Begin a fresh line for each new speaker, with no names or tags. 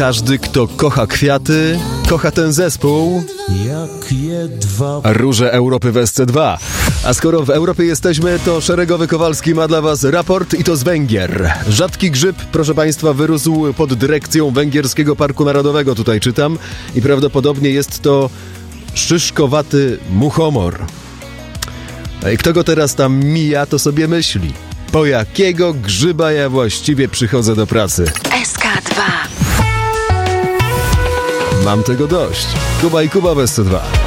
Każdy, kto kocha kwiaty, kocha ten zespół. Róże Europy w SC2. A skoro w Europie jesteśmy, to Szeregowy Kowalski ma dla was raport i to z Węgier. Rzadki grzyb, proszę państwa, wyrósł pod dyrekcją Węgierskiego Parku Narodowego, tutaj czytam, i prawdopodobnie jest to szyszkowaty muchomor. I kto go teraz tam mija, to sobie myśli: po jakiego grzyba ja właściwie przychodzę do pracy?
SK2.
Mam tego dość. Kuba i Kuba w SC2.